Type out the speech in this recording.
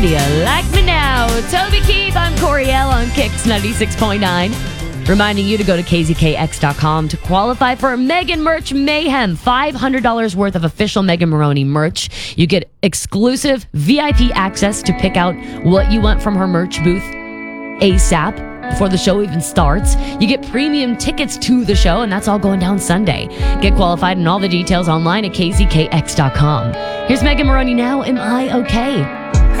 Do you like me now? Toby Keith, I'm Coriel on Kicks 96.9. Reminding you to go to kzkx.com to qualify for Megan Merch Mayhem. $500 worth of official Megan Moroney merch. You get exclusive VIP access to pick out what you want from her merch booth ASAP before the show even starts. You get premium tickets to the show, and that's all going down Sunday. Get qualified and all the details online at kzkx.com. Here's Megan Moroney now. Am I okay?